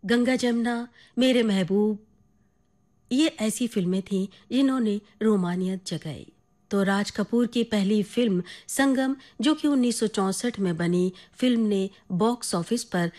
गंगा जमुना, मेरे महबूब, ये ऐसी फिल्में थीं जिन्होंने रोमानियत जगाई। तो राज कपूर की पहली फिल्म संगम, जो कि 1964 में बनी, फिल्म ने बॉक्स ऑफिस पर